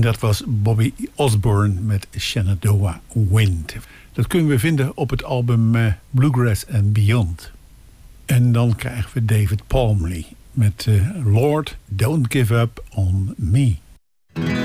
dat was Bobby Osborne met Shenandoah Wind. Dat kunnen we vinden op het album Bluegrass and Beyond. En dan krijgen we David Palmley met Lord, Don't Give Up on Me.